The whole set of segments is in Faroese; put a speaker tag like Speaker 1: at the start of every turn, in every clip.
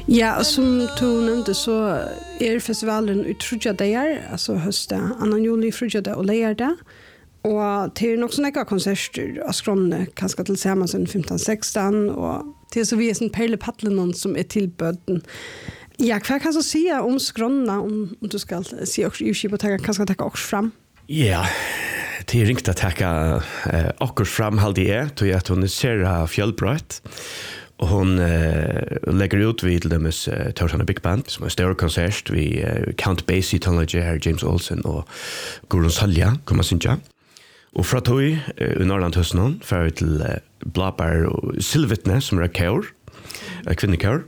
Speaker 1: Ja, som du nämnde så är festivalen utrudja dagar, alltså hösten, 2 juli frudja och lejärda. Och det är också några konserter av Skronne, kanske tillsammans 15-16 och det är så vi är en perlepaddlen som är tillböden. Ja, vad kan du säga om Skronne om du ska se också i Kibotaka kanske ta också fram?
Speaker 2: Ja, det är ringt att ta också fram halde är till att hon ser fjällbrott. Och hon lägger ut vid till dem Torshana Big Band som är stor konsert vi Count Basie, Tonlage, James Olsen och Gordon Salja kommer synja. Och från tog i Norrland hösten för till Blabbar och Silvetne som är kör, kvinnekör.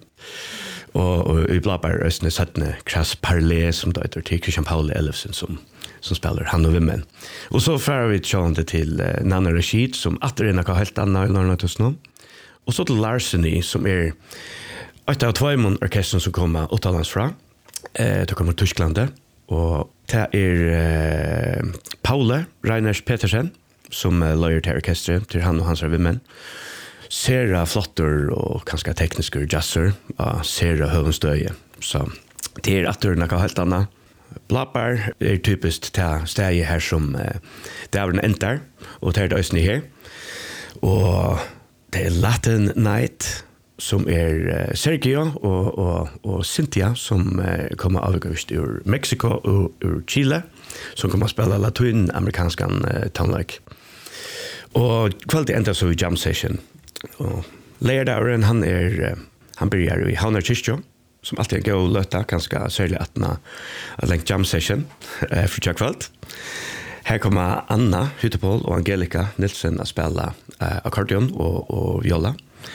Speaker 2: Och i Blabbar östne sättne Krass Parlé som då heter till Christian Paul Elfsen som spelar han och vimmen. Och så för vi tjänade till Nanna Rashid som att det är något helt annat i Norrland hösten. Och så till Larceny som är ett av 2 orkestern som kommer utomlands fra. Det kommer Tyskland och det är Paule Reiners Petersen som leder till orkestret till han och hans vimmen. Sera flotter och ganska tekniska jazzer och Sera Hövenstöje. Så det är att det är något helt annat. Blabbar är typiskt det steg här som det är en enter och det är det östning här. Och det är Latin Night som är Sergio och Cynthia som kommer avgåst ur Mexiko och ur Chile som kommer att spela latinamerikanskan tonlike. Och kvalitet ända så i jam session. Och läraren han börjar i Hanar Kyrkjo som alltid går och löta ganska särskilt att längt jam session för kvalitet. Här kommer Anna Hyttepol och Angelica Nilsson att spela ackordeon och viola.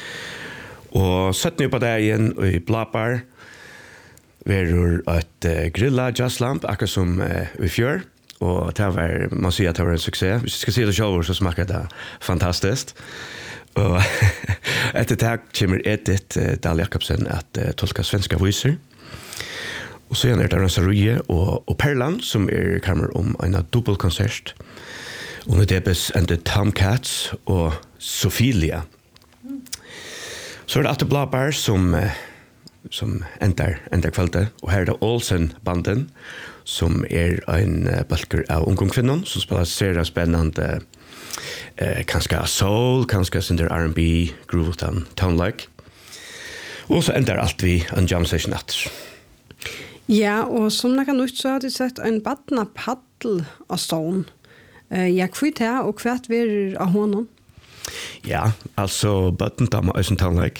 Speaker 2: Och sätt nu på det igen i Blabbar. Vi har ett grilla jazzlamp, akkurat som i fjör. Och det var, man säger att det var en succé. Hvis vi ska se det själv så smakar det fantastiskt. Och efter det kommer Edith Dahl Jakobsen att tolka svenska voicer. Och så är det Rosarie och Perlan som kommer om en dubbelkonsert. Och med Debes and the Tomcats och Sophilia. Så är det att Blabbar som ändrar kvällte. Och här är det Olsen-banden som är en balker av ungdomskvinnan som spelar seriöst spännande kanske soul, kanske under R&B, groove utan tonelike. Och så ändrar allt vi en jam session natt.
Speaker 1: Ja, och som jag kan ut så har du sett en badna paddel av stån. Jag kvitt här och kvart vi av honom.
Speaker 2: Ja, alltså badna damer är en tonlike.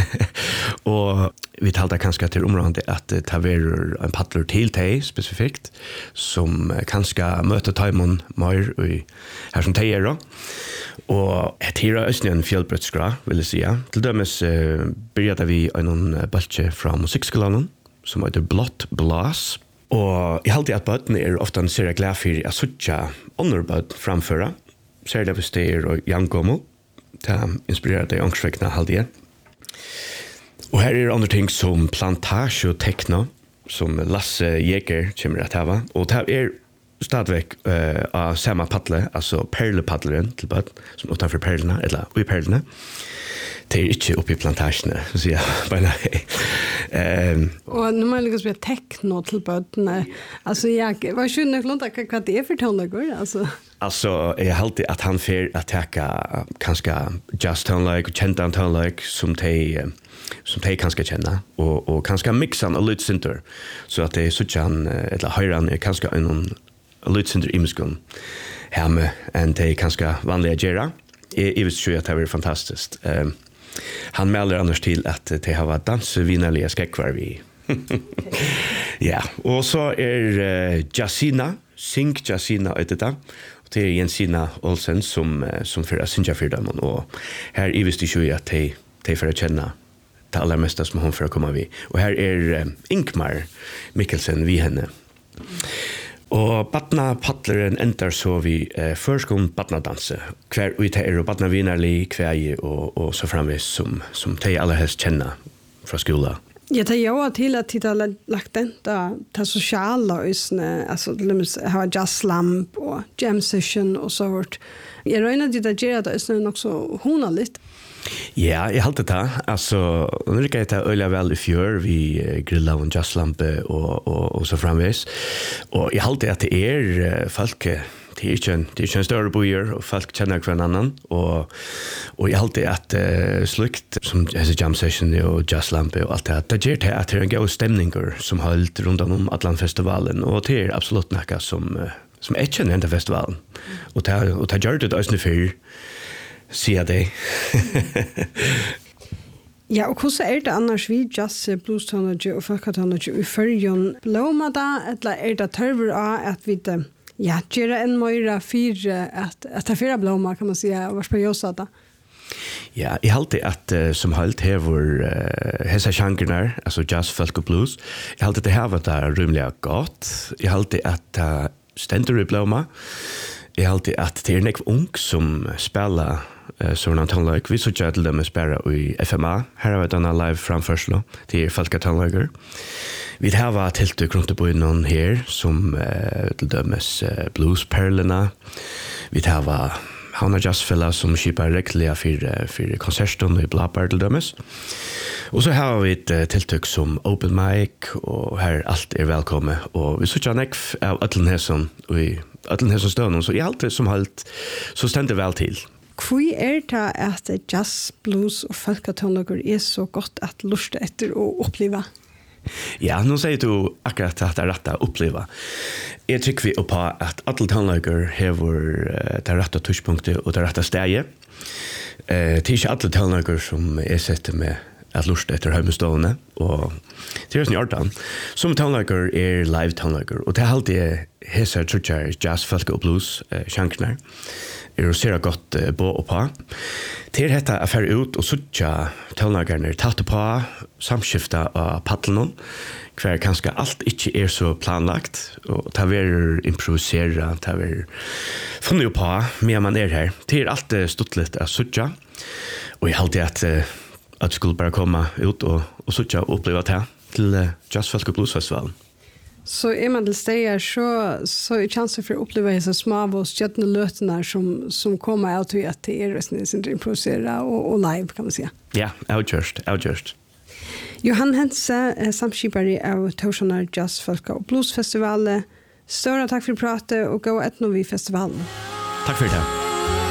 Speaker 2: Och vi talade kanske till området att det är en paddler till dig specifikt som kanske möter timon mer i här som det är då. Och det är också en fjällbrötskra vill jag säga. Till dömes började vi en balche från musikskolan som heter Blått Blas. Och jag alltid att böten är ofta en serie glad för att sucha underböt framföra. Ser det hvis det och Jankomo. Det inspirerade de ångsväckna halvdje. Och här är andra ting som plantage och techno som Lasse Jäger kommer att ha. Och det är stadväck av samma paddle, alltså perlepaddleren till böt som utanför perlerna, eller i perlerna. Det är inte uppe i plantagerna, så säger jag bara nej.
Speaker 1: Och nu man liksom spela techno till böterna. Alltså jag var ju nöjda vad det är för tonläggor.
Speaker 2: Alltså jag har alltid att han får attacka kanske just tonlägg och kända tonlägg som de kanske känna och kanske mixan och lite center så att det är så han eller höran är kanske en lite center i muskon hemma än det kanske vanliga gera. Jag vet ju att det är fantastiskt. Han mäler annars till att det har varit dansvinaliga skäckvar vi. Ja, och så är Jacina, Sing Jacina det är Jensina Olsen som för att synja för dem och här är visst ju att de för att känna det allra mesta som hon för att komma vi. Och här är Inkmar Mikkelsen vi henne. Och Batna Paddleren enter så vi förskon Batna danse. Kvar ute är Batna vinarlig kväje och så framvis som de alla helst känna från skolan.
Speaker 1: Ja, det jag till att titta lagt den ta sociala alltså det har jazzlamp och jam session och så vart. Jag räknar det där det är också honaligt.
Speaker 2: Ja, jeg halte det. Altså, nå rykker jeg til øyla vel i fjør, vi grilla og jazzlampe og så framvis. Og jeg halte at det folk, det er ikke en større bojer, og folk kjenner hver annan. Og jeg halte at slukt, som jam session og jazzlampe og alt det, det gjør til at det en god stemninger som holdt rundt om Atlanfestivalen, og det absolutt noe som jeg kjenner enda festivalen. Og det gjør det også før, sier det.
Speaker 1: Ja, og hvordan det annars vi jazz, blues-tonology og folkatonology i førjen? Blåma da, eller det tørver av at vi gjør en mer fire, at det fire blåma, kan man si, og hva spør jeg også da?
Speaker 2: Ja, jeg halte at som halt hever hessa sjangerna, altså jazz, folk og blues, jeg halte det hever det rymelig godt. Jeg halte at stendur i blåma. Jeg halte at det nekv ung som spiller sånn tonløyk. Vi så ikke til dem spiller i FMA. Her har vi denne live framførsel til folkatonløyker. Vi har tiltøk rundt på noen her som til dømes bluesperlene. Vi har Hanna Jazzfella som skipper rektelig for konserten i Blabbar til dømes. Og så har vi et tiltøk som Open Mic, og her alt velkommen. Og vi så ikke nekv av Øtlenhesen støvnen, så i alt som halt så stender vel til.
Speaker 1: Hvor det at jazz, blues og folkatonloger så godt at lusta etter å oppleve?
Speaker 2: Ja, nå sier du akkurat at det rett å oppleve. Jeg trykker vi på at alle tonloger hever det rette touchpunktet og det rette stedet. Det ikke alle tonloger som setter med at lusta etter heimestående, og det sånn hjertan. Som tonloger live tonloger, og det alltid heser trutjer jazz, folk og blues sjankner. Å se godt på og på. Til dette fer ut og suttja tonlagerne tatt på, samskifta av paddelen, hver kanskje alt ikke så planlagt, og ta ver improvisera, ta ver funnet på med man her. Til alt stått litt av suttja, og jeg halte at skulle bare komme ut og suttja og oppleve det til Jazz, Folk og Bluesfestivalen.
Speaker 1: Så man til stedet, så chansen for å oppleve disse små og stjøttende løtene som kommer av til at det sin improvisere og live, kan man si.
Speaker 2: Ja, avgjørst.
Speaker 1: Johan Hense, samskipare av Torsjonar Jazz, Folk og Bluesfestivalen. Større takk for pratet, og gå etter når vi festivalen.
Speaker 2: Takk for det.